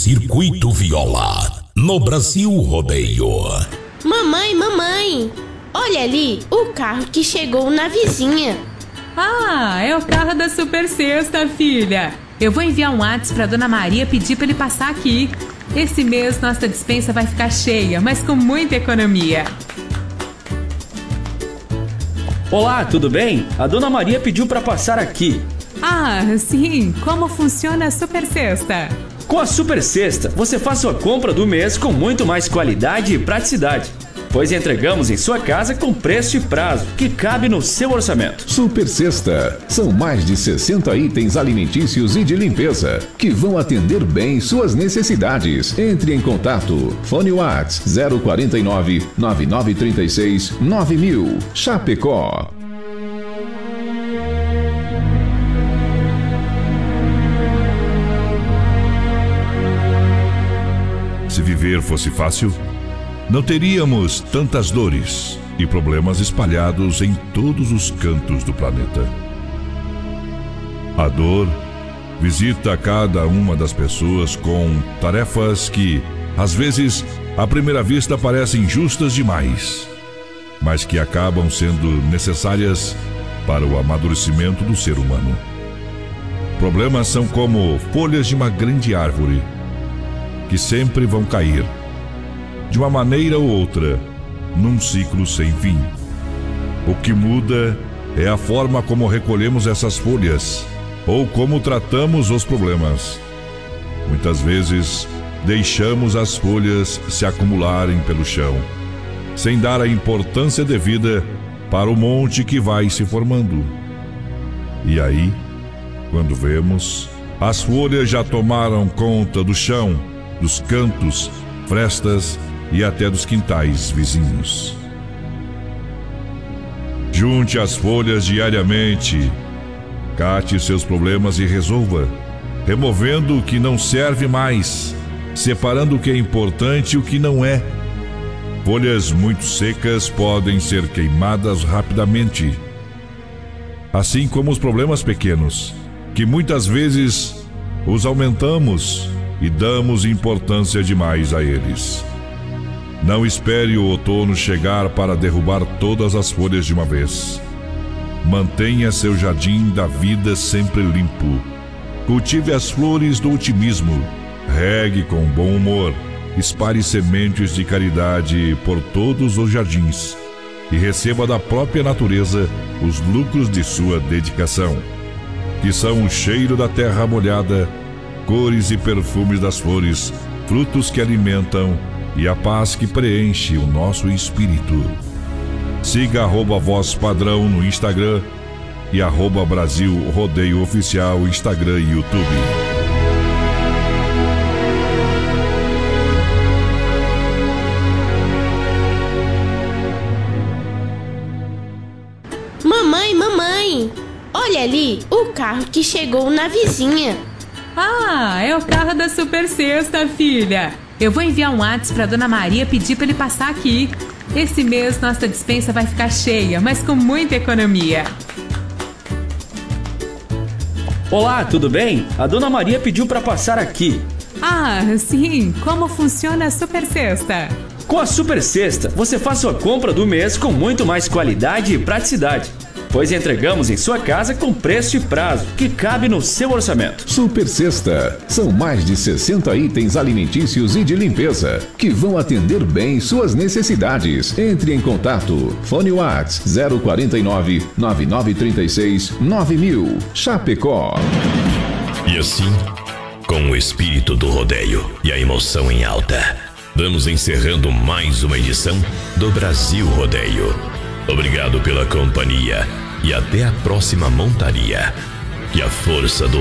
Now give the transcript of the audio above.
Circuito Viola, no Brasil Rodeio. Mamãe, olha ali o carro que chegou na vizinha. Ah, é o carro da Super Sexta, filha. Eu vou enviar um WhatsApp pra Dona Maria pedir pra ele passar aqui. Esse mês nossa despensa vai ficar cheia, mas com muita economia. Olá, tudo bem? A Dona Maria pediu para passar aqui. Ah, sim. Como funciona a Super Sexta? Com a Super Sexta, você faz sua compra do mês com muito mais qualidade e praticidade, pois entregamos em sua casa com preço e prazo que cabe no seu orçamento. Super Sexta. São mais de 60 itens alimentícios e de limpeza que vão atender bem suas necessidades. Entre em contato. Fone WhatsApp 049 9936 9000. Chapecó. Se viver fosse fácil, não teríamos tantas dores e problemas espalhados em todos os cantos do planeta. A dor visita cada uma das pessoas com tarefas que, às vezes, à primeira vista parecem justas demais, mas que acabam sendo necessárias para o amadurecimento do ser humano. Problemas são como folhas de uma grande árvore, que sempre vão cair, de uma maneira ou outra, num ciclo sem fim. O que muda é a forma como recolhemos essas folhas ou como tratamos os problemas. Muitas vezes, deixamos as folhas se acumularem pelo chão, sem dar a importância devida para o monte que vai se formando. E aí, quando vemos, as folhas já tomaram conta do chão, dos cantos, frestas e até dos quintais vizinhos. Junte as folhas diariamente, cate seus problemas e resolva, removendo o que não serve mais, separando o que é importante e o que não é. Folhas muito secas podem ser queimadas rapidamente, assim como os problemas pequenos, que muitas vezes os aumentamos e damos importância demais a eles. Não espere o outono chegar para derrubar todas as folhas de uma vez. Mantenha seu jardim da vida sempre limpo. Cultive as flores do otimismo. Regue com bom humor. Espalhe sementes de caridade por todos os jardins. E receba da própria natureza os lucros de sua dedicação, que são o cheiro da terra molhada, cores e perfumes das flores, frutos que alimentam e a paz que preenche o nosso espírito. Siga @Voz Padrão no Instagram e @Brasil Rodeio Oficial Instagram e YouTube. Mamãe, olha ali o carro que chegou na vizinha. Ah, é o carro da Super Sexta, filha. Eu vou enviar um WhatsApp pra Dona Maria pedir pra ele passar aqui. Esse mês nossa despensa vai ficar cheia, mas com muita economia. Olá, tudo bem? A Dona Maria pediu para passar aqui. Ah, sim. Como funciona a Super Sexta? Com a Super Sexta, você faz sua compra do mês com muito mais qualidade e praticidade, pois entregamos em sua casa com preço e prazo que cabe no seu orçamento. Super Sexta. São mais de 60 itens alimentícios e de limpeza que vão atender bem suas necessidades. Entre em contato. Fone WhatsApp 049 9936 9000. Chapecó. E assim, com o espírito do rodeio e a emoção em alta, vamos encerrando mais uma edição do Brasil Rodeio. Obrigado pela companhia e até a próxima montaria. Que a força do